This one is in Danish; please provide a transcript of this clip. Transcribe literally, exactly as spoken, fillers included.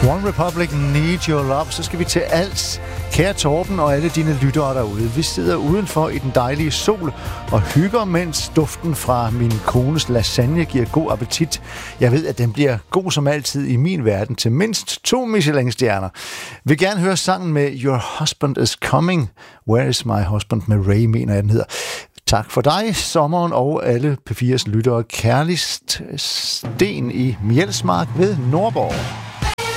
One Republic, Need Your Love. Så skal vi til Als. Kære Torben og alle dine lyttere derude. Vi sidder udenfor i den dejlige sol og hygger, mens duften fra min kones lasagne giver god appetit. Jeg ved, at den bliver god som altid i min verden til mindst to Michelin-stjerner. Vil gerne høre sangen med Your Husband Is Coming. Where Is My Husband med Ray, mener jeg den hedder. Tak for dig, sommeren og alle P fires lyttere. Kærligst Sten i Mjelsmark ved Nordborg.